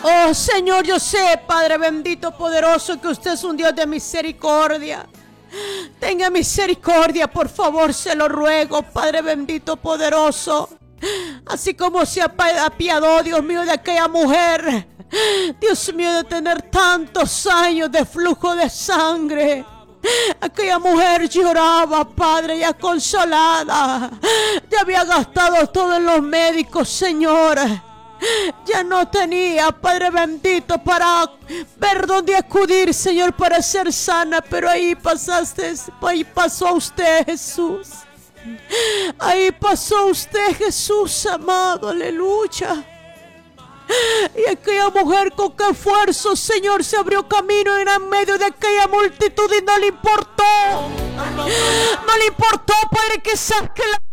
Oh Señor, yo sé, Padre bendito, poderoso, que usted es un Dios de misericordia. Tenga misericordia, por favor, se lo ruego, Padre bendito, poderoso. Así como se apiadó, Dios mío, de aquella mujer. Dios mío, de tener tantos años de flujo de sangre. Aquella mujer lloraba, Padre, ya consolada. Ya había gastado todo en los médicos, Señor. Ya no tenía, Padre bendito, para ver dónde acudir, Señor, para ser sana. Pero ahí pasó usted, Jesús. Ahí pasó usted, Jesús amado, aleluya. Y aquella mujer con qué esfuerzo, Señor, se abrió camino en medio de aquella multitud y no le importó. No le importó, Padre, que saque la